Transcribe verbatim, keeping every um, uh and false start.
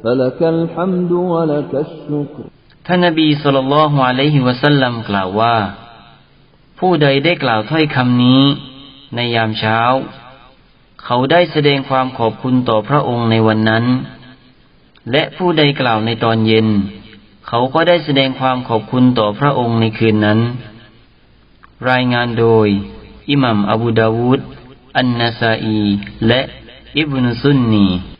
فلك الحمد ولك الشكر ท่านนบีศ็อลลัลลอฮุอะลัยฮิวะซัลลัมกล่าวว่าผู้ใดได้กล่าวถ้อยคำนี้ในยามเช้าเขาได้แสดงความขอบคุณต่อพระองค์ในวันนั้นและผู้ใดกล่าวในตอนเย็นเขาก็ได้แสดงความขอบคุณต่อพระองค์ในคืนนั้นรายงานโดยอิหม่ามอบูดาวูดอันนาซาอีและอิบนุซุนนี